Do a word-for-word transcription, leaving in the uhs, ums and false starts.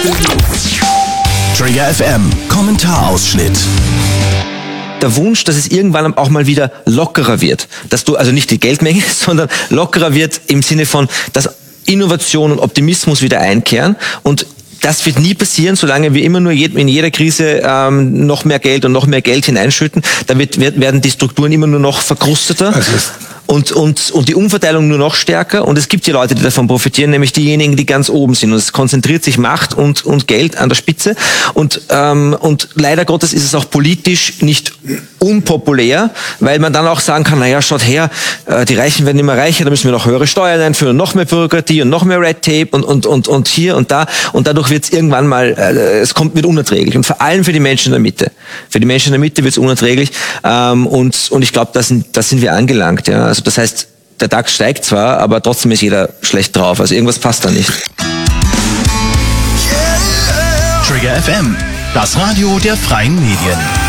Trigger F M, Kommentarausschnitt. Der Wunsch, dass es irgendwann auch mal wieder lockerer wird. Dass du, also nicht die Geldmenge, sondern lockerer wird im Sinne von, dass Innovation und Optimismus wieder einkehren. Und das wird nie passieren, solange wir immer nur in jeder Krise ähm, noch mehr Geld und noch mehr Geld hineinschütten. Dann wird, werden die Strukturen immer nur noch verkrusteter. Also Und, und, und die Umverteilung nur noch stärker. Und es gibt die Leute, die davon profitieren, nämlich diejenigen, die ganz oben sind. Und es konzentriert sich Macht und, und Geld an der Spitze. Und, ähm, und leider Gottes ist es auch politisch nicht unpopulär, weil man dann auch sagen kann, naja, schaut her, äh, die Reichen werden immer reicher, da müssen wir noch höhere Steuern einführen und noch mehr Bürokratie und noch mehr Red Tape und, und, und, und hier und da. Und dadurch wird es irgendwann mal, äh, es kommt, wird unerträglich. Und vor allem für die Menschen in der Mitte. Für die Menschen in der Mitte wird es unerträglich. Ähm, und, und ich glaube, da sind, da sind wir angelangt, ja. Also das heißt, der DAX steigt zwar, aber trotzdem ist jeder schlecht drauf. Also irgendwas passt da nicht. Trigger F M, das Radio der freien Medien.